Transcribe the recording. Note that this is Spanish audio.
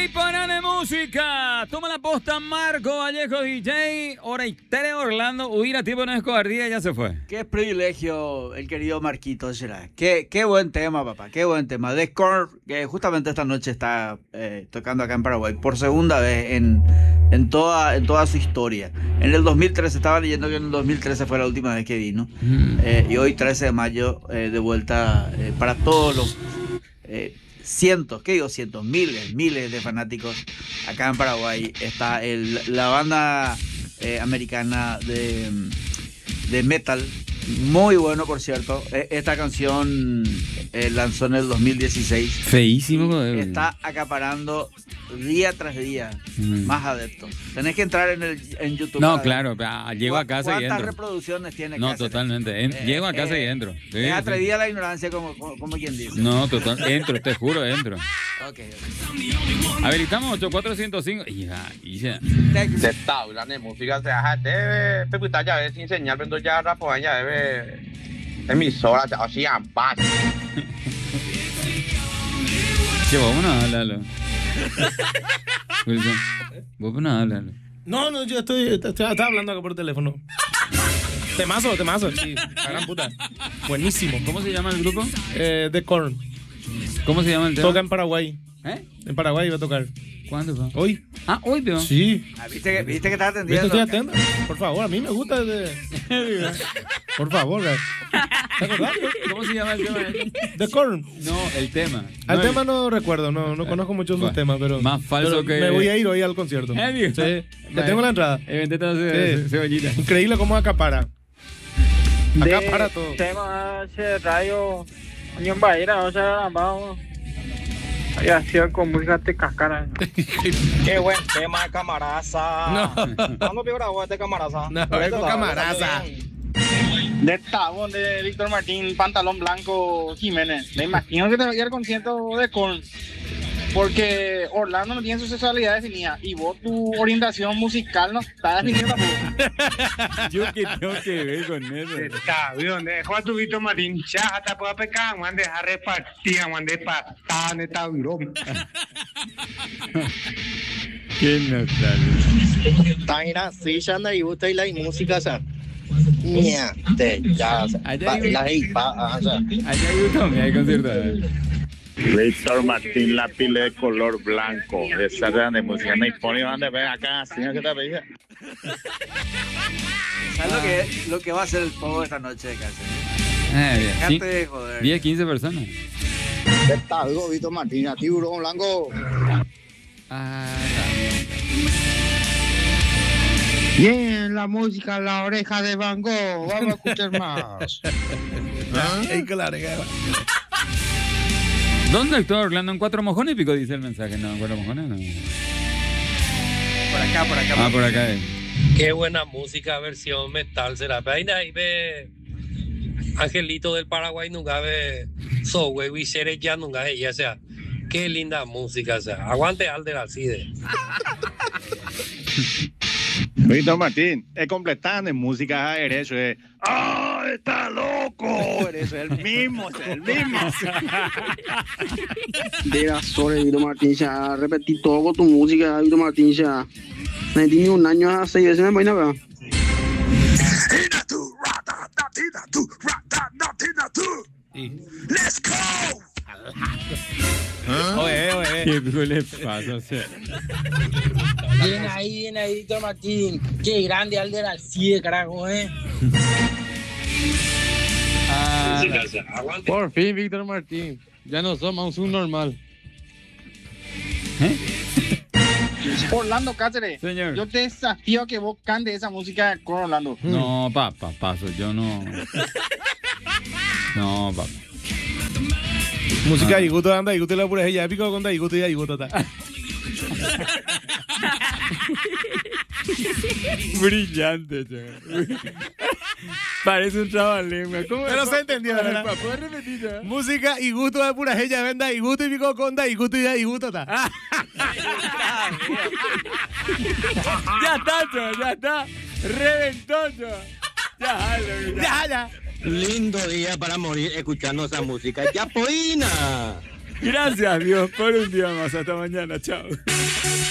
Para de música. Toma la posta Marco Vallejo DJ. Hora y tele Orlando. Huir a tiempo no es cobardía. Ya se fue. Qué privilegio el querido Marquito será. Qué buen tema, papá. Qué buen tema. The Scorn, que justamente esta noche está tocando acá en Paraguay por segunda vez en toda su historia. En el 2013, estaba leyendo que en el 2013 fue la última vez que vino. Y hoy 13 de mayo de vuelta para todos los cientos, ¿qué digo cientos? Miles de fanáticos acá en Paraguay. Está la banda americana de metal, muy bueno por cierto. Esta canción lanzó en el 2016. Feísimo. Está acaparando día tras día más adeptos. Tenés que entrar en YouTube. No, claro, llego a casa y entro. ¿Cuántas reproducciones tiene? No, totalmente. Llego a casa y entro. Sí, es atrevida la ignorancia, como quien dice. No, total. Entro, te juro, entro. Okay. Habilitamos 8405. Ya. De tabla de música se hace debe peputar ya ves sin señal, pero ya rapo ya debe emisora ya así ambas. Che, vamos a hablarlo. Wilson, vamos a hablarlo. No, yo estaba hablando acá por teléfono. Temazo, sí, la gran puta. Buenísimo. ¿Cómo se llama el grupo? The Korn. ¿Cómo se llama el tema? Toca en Paraguay. En Paraguay va a tocar. ¿Cuándo va? Hoy. Hoy, veo. Sí. ¿Viste que estás atendiendo? Estoy atento. Por favor, a mí me gusta. Por favor, ¿te acordás? ¿Cómo se llama el tema? The Korn. No, el tema. El tema no recuerdo, no conozco mucho sus temas, pero. Más falso que. Me voy a ir hoy al concierto. Sí. Le tengo la entrada. Cebollita. Increíble cómo acapara. Acapara todo. Tema radio. Ñon Baira, o sea, vamos. Ahí hacía con música te cascara. Qué buen tema de Camaraza. ¿Cuándo grabó este Camaraza? No, es Camaraza. De Tabón, de Víctor Martín, Pantalón Blanco, Jiménez. Me imagino que te vaya al concierto de Korn. Porque Orlando no tiene su sexualidad definida. Y vos, tu orientación musical no está definida tampoco. Yo que tengo que ver con eso. Está bien, dejo tu Víctor Martín. Ya hasta puedo pecar, man, dejar repartir, man, de patar, está bien. Qué nostalgia. Taira, sí, ya anda y gusta y la música, o sea. Ya, allá hay YouTube, hay concierto. Víctor Martín, la pila de color blanco. Esa grande música. Me pone donde ven acá, señor, ¿qué te pedía? ¿Sabes lo que va a ser el fuego esta noche de casa? Bien. De joder. 10, 15 personas. Está algo, Víctor Martín, a tiburón blanco. Bien, la música, la oreja de Van Gogh. Vamos a escuchar más. ¿Dónde actúa Orlando? ¿En 4 mojones y pico? Dice el mensaje. No, en 4 mojones no. Por acá. Por acá. Qué buena música, versión metal será. Ahí ve Angelito del Paraguay, nunca ve Sowe, Wichere ya nunca ve, o sea, qué linda música, o sea, aguante Alder Alcide. Víctor Martín, es completando en música, eres eso, está loco, eres el mismo. Diga, sobre Víctor Martín, ya repetí todo con tu música, Víctor Martín, ya. No tiene un año a 6 veces me voy a ver. Let's go. Oye. ¿Qué le pasa? O sea. Bien ahí, Víctor Martín. Qué grande Alder Alcide, carajo, Por fin, Víctor Martín. Ya no somos un normal. Orlando Cáceres, señor, yo te desafío a que vos cantes esa música con Orlando. No, paso, yo no. No, papá. Música y gusto anda y gusto la pura ella pico con y gusto y gusto está. Brillante, chaval. Parece un trabalengua. Pero se entendió, ¿verdad? ¿Puedes repetir ya? Música y gusto de pura ella venda y gusto y pico con y gusto y gusto está. Ya está, chaval, ya está. Reventó, chaval. Ya. Lindo día para morir escuchando esa música. ¡Chapoina! Gracias, Dios, por un día más. Hasta mañana. Chao.